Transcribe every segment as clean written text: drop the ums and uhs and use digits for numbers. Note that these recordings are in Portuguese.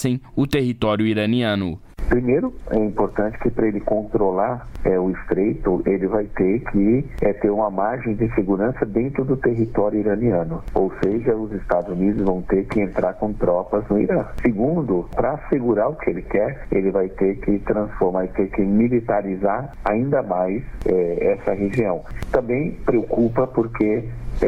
invadissem o território iraniano. Primeiro, é importante que para ele controlar o estreito, ele vai ter que ter uma margem de segurança dentro do território iraniano. Ou seja, os Estados Unidos vão ter que entrar com tropas no Irã. Segundo, para assegurar o que ele quer, ele vai ter que transformar, vai ter que militarizar ainda mais essa região. Também preocupa porque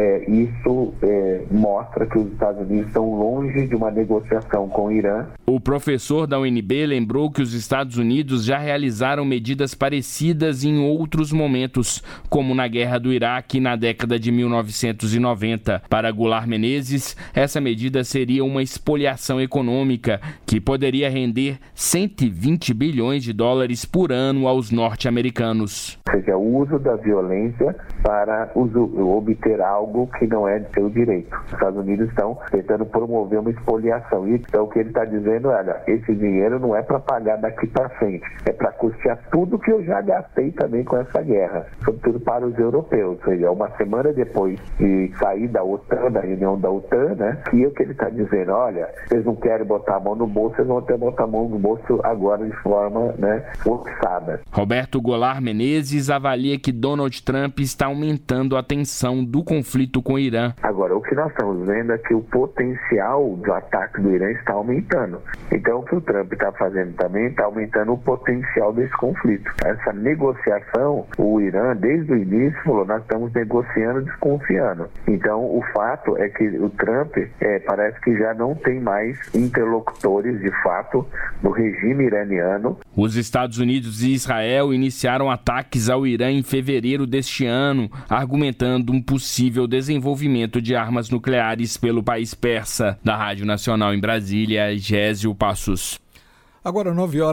isso mostra que os Estados Unidos estão longe de uma negociação com o Irã. O professor da UNB lembrou que os Estados Unidos já realizaram medidas parecidas em outros momentos, como na Guerra do Iraque na década de 1990. Para Goulart Menezes, essa medida seria uma espoliação econômica que poderia render 120 bilhões de dólares por ano aos norte-americanos. Ou seja, o uso da violência para obter algo que não é de seu direito. Os Estados Unidos estão tentando promover uma espoliação. Então, o que ele está dizendo, olha, esse dinheiro não é para pagar daqui para frente, é para custear tudo que eu já gastei também com essa guerra, sobretudo para os europeus. Ou seja, uma semana depois de sair da OTAN, da reunião da OTAN, né, que é o que ele está dizendo, olha, vocês não querem botar a mão no bolso, vocês vão ter que botar a mão no bolso agora de forma, forçada. Roberto Goulart Menezes avalia que Donald Trump está aumentando a tensão do conflito com o Irã. Agora, o que nós estamos vendo é que o potencial do ataque do Irã está aumentando. Então, o que o Trump está fazendo também está aumentando o potencial desse conflito. Essa negociação, o Irã, desde o início, falou, nós estamos negociando desconfiando. Então, o fato é que o Trump parece que já não tem mais interlocutores, de fato, no regime iraniano. Os Estados Unidos e Israel iniciaram ataques ao Irã em fevereiro deste ano, argumentando um possível desenvolvimento de armas nucleares pelo país persa. Da Rádio Nacional em Brasília, Gésio Passos. Agora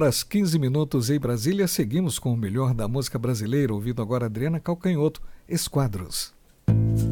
9h15 em Brasília, seguimos com o melhor da música brasileira, ouvindo agora Adriana Calcanhoto, Esquadros.